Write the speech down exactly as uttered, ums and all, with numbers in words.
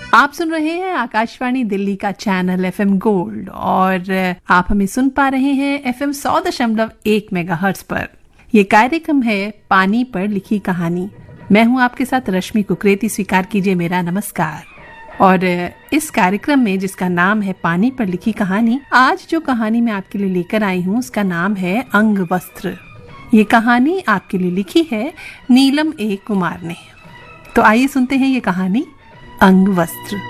आप सुन रहे हैं आकाशवाणी दिल्ली का चैनल एफ एम गोल्ड और आप हमें सुन पा रहे हैं एफ एम सौ दशमलव एक मेगाहर्ट्ज पर। ये कार्यक्रम है पानी पर लिखी कहानी। मैं हूं आपके साथ रश्मि कुकरेती। स्वीकार कीजिए मेरा नमस्कार। और इस कार्यक्रम में जिसका नाम है पानी पर लिखी कहानी, आज जो कहानी मैं आपके लिए लेकर आई हूं उसका नाम है अंग वस्त्र। ये कहानी आपके लिए लिखी है नीलम ए कुमार ने। तो आइए सुनते हैं ये कहानी अंग वस्त्र।